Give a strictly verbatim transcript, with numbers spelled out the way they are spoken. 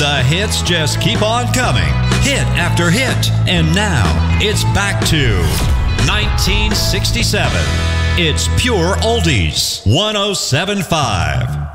The hits just keep on coming, hit after hit. And now, it's back to nineteen sixty-seven. It's Pure Oldies, one oh seven point five.